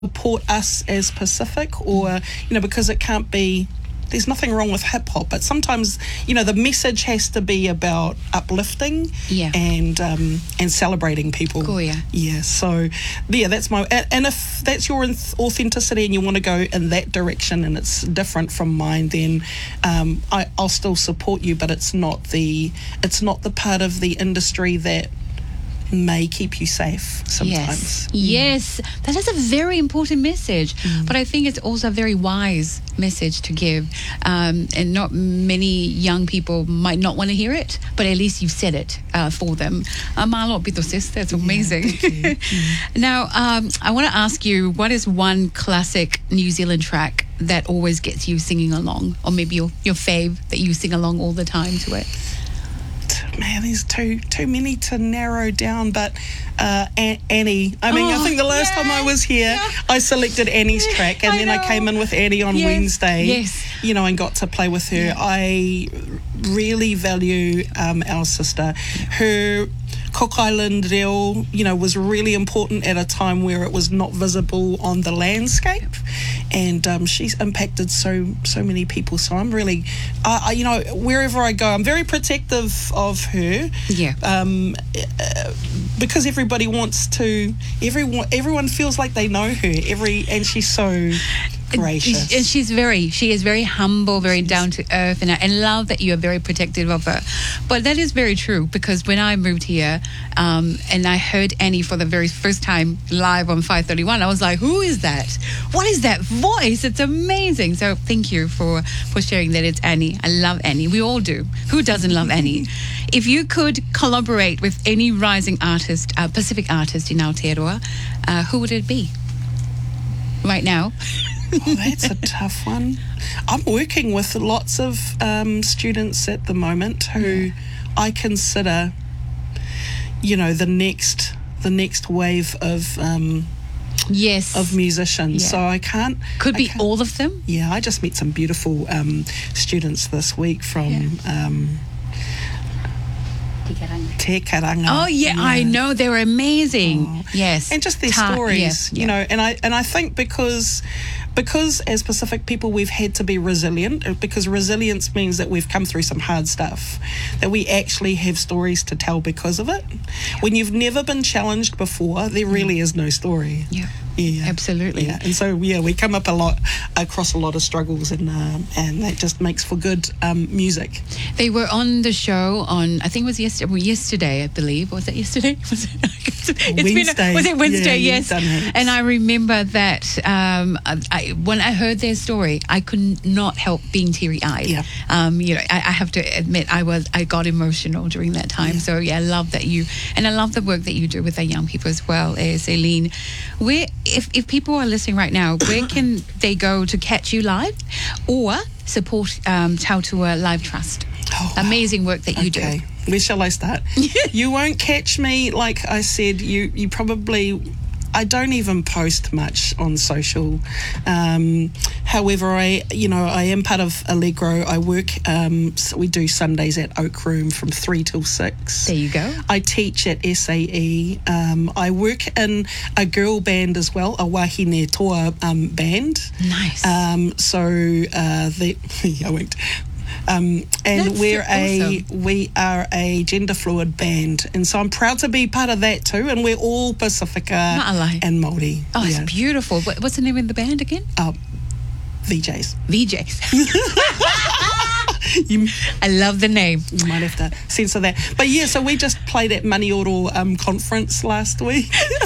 support us as Pacific, or because it can't be. There's nothing wrong with hip hop, but sometimes the message has to be about uplifting and celebrating people. Cool, yeah. Yeah. So that's my. And if that's your authenticity and you want to go in that direction and it's different from mine, then I'll still support you. But it's not the part of the industry that may keep you safe sometimes. Yes, that is a very important message, but I think it's also a very wise message to give, and not many young people might not want to hear it, but at least you've said it for them. Malo Pito sis, that's amazing. Now, I want to ask you, what is one classic New Zealand track that always gets you singing along, or maybe your fave that you sing along all the time to it? Man, there's too many to narrow down, but Annie. I think the last time I was here, I selected Annie's track, and then I came in with Annie on Wednesday. Yes. And got to play with her. Yeah. I really value our sister. Her Cook Island reo, was really important at a time where it was not visible on the landscape, and she's impacted so many people. So I'm really, wherever I go, I'm very protective of her. Yeah. Because everybody wants to. Everyone feels like they know her. And she's so gracious. And she is very humble, very down to earth, and I love that you are very protective of her. But that is very true, because when I moved here, and I heard Annie for the very first time live on 531, I was like, who is that? What is that voice? It's amazing. So thank you for sharing that it's Annie. I love Annie. We all do. Who doesn't love Annie? If you could collaborate with any rising artist, Pacific artist in Aotearoa, who would it be right now? Oh, that's a tough one. I'm working with lots of students at the moment who I consider, the next wave of musicians. So I can't. Could be all of them. Yeah, I just met some beautiful students this week from. Te Karanga. Oh yeah, I know, they were amazing. Oh. Yes, and just their stories, and I think because as Pacific people we've had to be resilient, because resilience means that we've come through some hard stuff, that we actually have stories to tell because of it. When you've never been challenged before, there really is no story. Yeah, absolutely. Yeah. And so we come up across a lot of struggles, and that just makes for good music. They were on the show on, I think it was yesterday, I believe. Was it yesterday? Wednesday. Was it Wednesday? Yeah, yes. And I remember that when I heard their story, I could not help being teary-eyed. Yeah. I have to admit, I got emotional during that time. So I love that and I love the work that you do with the young people as well, Aileen. If people are listening right now, where can they go to catch you live or support Tautua Live Trust? Amazing work that you do. Where shall I start? You won't catch me, like I said. You probably. I don't even post much on social. However, I am part of Allegro. I work, so we do Sundays at Oak Room from 3 till 6. There you go. I teach at SAE. I work in a girl band as well, a Wahine Toa band. Nice. I won't. And we are a gender fluid band, and so I'm proud to be part of that too. And we're all Pacifica and Māori. Oh, it's beautiful. What's the name of the band again? VJs. I love the name. You might have to censor that. But so we just played at Manioro conference last week.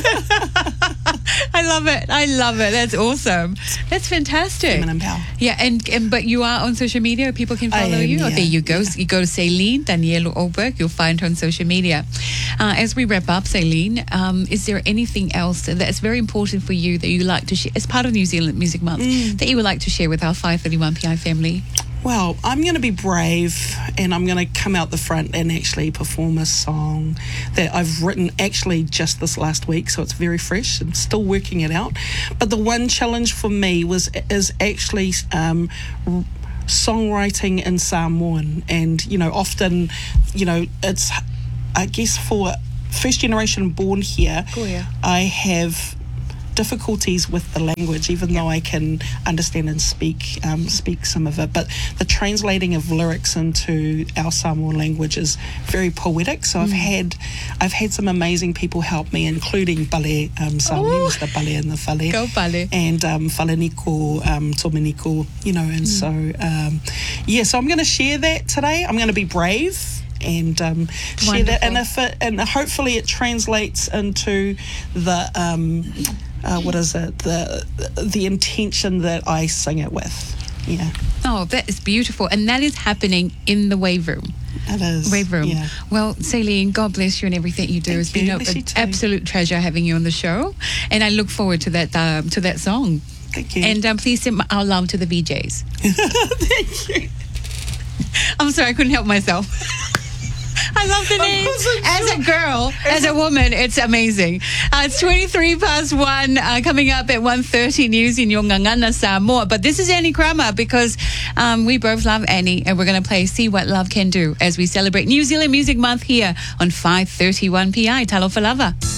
I love it. That's awesome. That's fantastic. Feminine power. Yeah, and but you are on social media. People can follow you. Yeah. There you go. You go to Aileen Daniela Oberg. You'll find her on social media. As we wrap up, Aileen, is there anything else that's very important for you that you like to share as part of New Zealand Music Month that you would like to share with our 531 PI family? Well, I'm going to be brave, and I'm going to come out the front and actually perform a song that I've written actually just this last week, so it's very fresh. I'm still working it out. But the one challenge for me is actually songwriting in Samoan, and often it's, I guess, for first generation born here, I have difficulties with the language, even though I can understand and speak some of it. But the translating of lyrics into our Samoan language is very poetic. So I've had some amazing people help me, including Bale Samoan, Mr. Bale and the Fale. Go Bale. And Faleniko, Tomeniko, and so so I'm going to share that today. I'm going to be brave and share that, and hopefully it translates into the the intention that I sing it with. Yeah. Oh, that is beautiful, and that is happening in the Wave Room. It is. Wave Room. Yeah. Well, Celine, God bless you and everything you do. It's been an absolute treasure having you on the show, and I look forward to that song. Thank you. And please send our love to the VJs. Thank you. I'm sorry, I couldn't help myself. I love the name. As a girl, as a woman, it's amazing. It's 1:23 coming up at 1:30 news in Yongangana Samoa. But this is Annie Kramer because we both love Annie, and we're going to play See What Love Can Do as we celebrate New Zealand Music Month here on 5:31 PI. Talofa Lava.